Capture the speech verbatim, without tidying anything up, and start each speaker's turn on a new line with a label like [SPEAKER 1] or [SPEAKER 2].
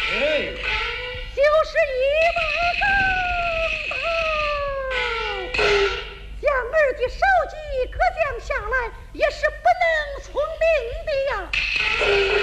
[SPEAKER 1] 哎，
[SPEAKER 2] 就是一把钢刀，将儿的首级割将下来，也是不能从命的呀。